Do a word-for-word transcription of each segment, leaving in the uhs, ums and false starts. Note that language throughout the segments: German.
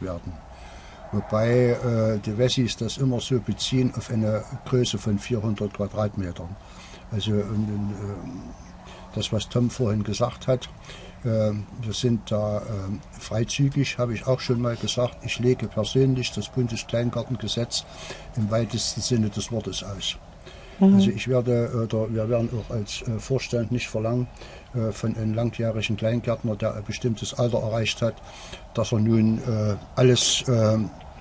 werden. Wobei äh, die Wessis das immer so beziehen auf eine Größe von vierhundert Quadratmetern. Also und, und, äh, das, was Tom vorhin gesagt hat, äh, wir sind da äh, freizügig, habe ich auch schon mal gesagt. Ich lege persönlich das Bundeskleingartengesetz im weitesten Sinne des Wortes aus. Mhm. Also ich werde, oder wir werden auch als äh, Vorstand nicht verlangen äh, von einem langjährigen Kleingärtner, der ein bestimmtes Alter erreicht hat, dass er nun äh, alles äh,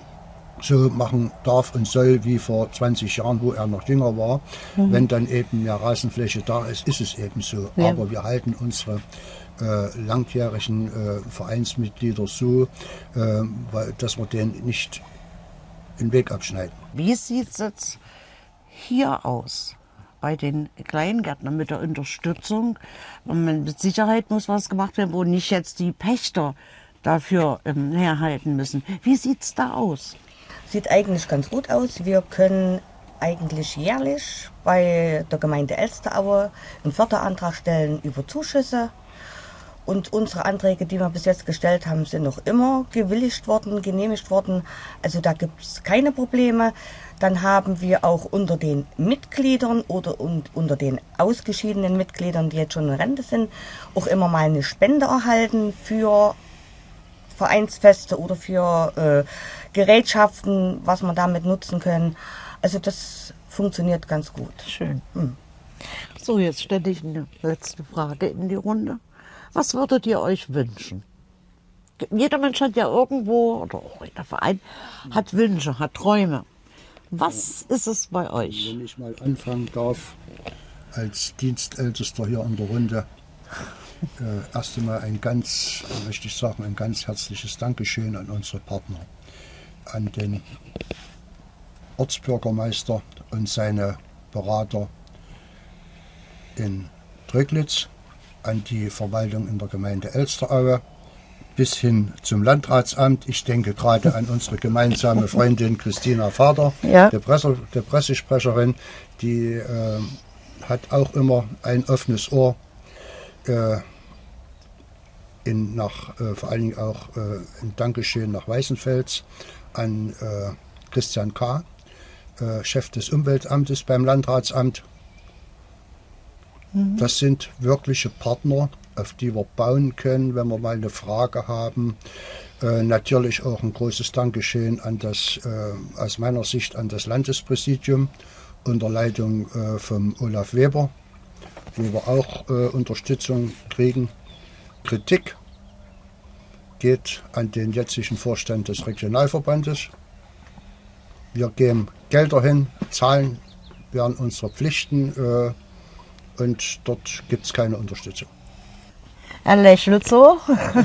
so machen darf und soll wie vor zwanzig Jahren, wo er noch jünger war. Mhm. Wenn dann eben mehr Rasenfläche da ist, ist es eben so. Ja. Aber wir halten unsere äh, langjährigen äh, Vereinsmitglieder so, äh, weil, dass wir denen nicht den Weg abschneiden. Wie sieht es jetzt hier aus bei den Kleingärtnern mit der Unterstützung? Mit Sicherheit muss was gemacht werden, wo nicht jetzt die Pächter dafür ähm, herhalten müssen. Wie sieht es da aus? Sieht eigentlich ganz gut aus. Wir können eigentlich jährlich bei der Gemeinde Elsteraue einen Förderantrag stellen über Zuschüsse. Und unsere Anträge, die wir bis jetzt gestellt haben, sind noch immer gewilligt worden, genehmigt worden. Also da gibt es keine Probleme. Dann haben wir auch unter den Mitgliedern oder und unter den ausgeschiedenen Mitgliedern, die jetzt schon in Rente sind, auch immer mal eine Spende erhalten für Vereinsfeste oder für äh, Gerätschaften, was wir damit nutzen können. Also das funktioniert ganz gut. Schön. Hm. So, jetzt stelle ich eine letzte Frage in die Runde. Was würdet ihr euch wünschen? Jeder Mensch hat ja irgendwo, oder auch jeder Verein, hat Wünsche, hat Träume. Was ist es bei euch? Wenn ich mal anfangen darf, als Dienstältester hier in der Runde, äh, erst einmal ein ganz, möchte ich sagen, ein ganz herzliches Dankeschön an unsere Partner, an den Ortsbürgermeister und seine Berater in Tröglitz, an die Verwaltung in der Gemeinde Elsteraue, bis hin zum Landratsamt. Ich denke gerade an unsere gemeinsame Freundin Christina Vater, ja. der, Presse, der Pressesprecherin, die äh, hat auch immer ein offenes Ohr, äh, in, nach, äh, vor allen Dingen auch äh, ein Dankeschön nach Weißenfels an äh, Christian K., äh, Chef des Umweltamtes beim Landratsamt. Das sind wirkliche Partner, auf die wir bauen können, wenn wir mal eine Frage haben. Äh, natürlich auch ein großes Dankeschön an das, äh, aus meiner Sicht an das Landespräsidium unter Leitung äh, vom Olaf Weber, wo wir auch äh, Unterstützung kriegen. Kritik geht an den jetzigen Vorstand des Regionalverbandes. Wir geben Gelder hin, zahlen, werden unsere Pflichten äh, und dort gibt es keine Unterstützung. Er lächelt so.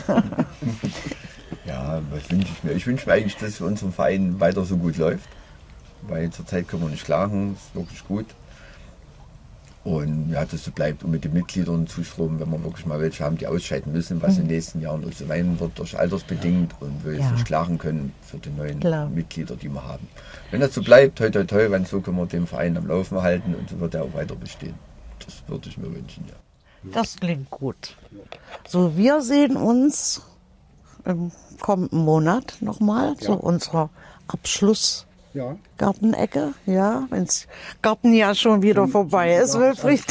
Ja, was wünsche ich mir? Ich wünsche mir eigentlich, dass es für unseren Verein weiter so gut läuft. Weil zurzeit können wir nicht klagen, ist wirklich gut. Und ja, dass es so bleibt und mit den Mitgliedern Zustrom, wenn wir wirklich mal welche haben, die ausscheiden müssen, was mhm. in den nächsten Jahren so sein wird, durch altersbedingt ja. und wir jetzt ja. nicht klagen können für die neuen Klar. Mitglieder, die wir haben. Wenn das so bleibt, toi toi toi, wenn so können wir den Verein am Laufen halten und so wird er auch weiter bestehen. Das würde ich mir wünschen, ja. Das klingt gut. So, wir sehen uns im kommenden Monat nochmal ja. zu unserer Abschlussgartenecke. Ja, ja wenn das Garten ja schon wieder und vorbei ist, Wilfried.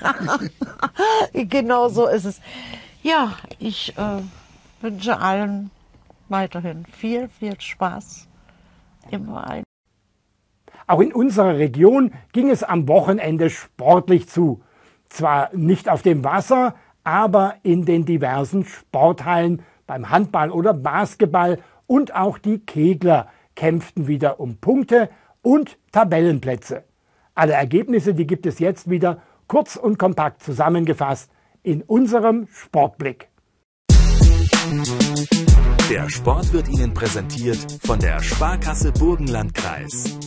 Genau so ist es. Ja, ich äh, wünsche allen weiterhin viel, viel Spaß im Verein. Auch in unserer Region ging es am Wochenende sportlich zu. Zwar nicht auf dem Wasser, aber in den diversen Sporthallen beim Handball oder Basketball und auch die Kegler kämpften wieder um Punkte und Tabellenplätze. Alle Ergebnisse, die gibt es jetzt wieder kurz und kompakt zusammengefasst in unserem Sportblick. Der Sport wird Ihnen präsentiert von der Sparkasse Burgenlandkreis.